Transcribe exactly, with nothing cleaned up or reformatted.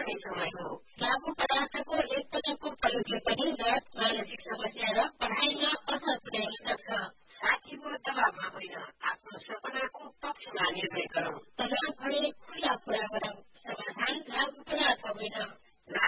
पर्ने समय हो। लागू पदार्थको एक पटकको प्रयोगले पनि लत, मानसिक समस्या र पढ़ाइमा असर पुर्याउन सक्छ। साथीको दबावमा होइन, आफ्नो सपनाको पक्षमा निर्णय गरौं। तनाव भए खुल्ला कुरा गरौं। समाधान लागू पदार्थ होइन,